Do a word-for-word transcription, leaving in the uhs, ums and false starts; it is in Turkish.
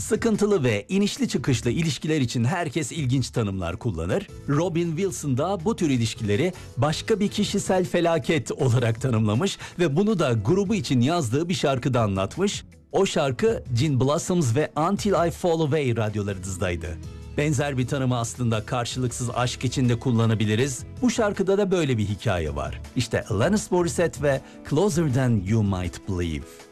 Sıkıntılı ve inişli çıkışlı ilişkiler için herkes ilginç tanımlar kullanır. Robin Wilson da bu tür ilişkileri başka bir kişisel felaket olarak tanımlamış ve bunu da grubu için yazdığı bir şarkıda anlatmış. O şarkı Gin Blossoms ve Until I Fall Away radyolarınızdaydı. Benzer bir tanımı aslında karşılıksız aşk için de kullanabiliriz. Bu şarkıda da böyle bir hikaye var. İşte Alanis Morissette ve Closer Than You Might Believe.